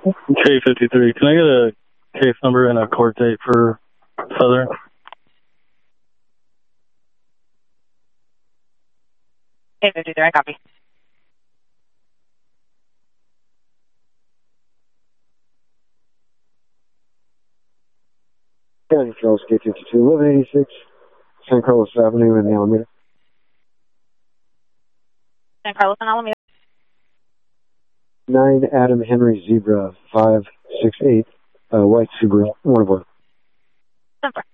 K53, can I get a case number and a court date for Southern? K53, I copy. County Charles K52, 1186 San Carlos Avenue in the Alameda. San Carlos and Alameda. 9 Adam Henry Zebra 568, white Subaru, one of our. 10-4.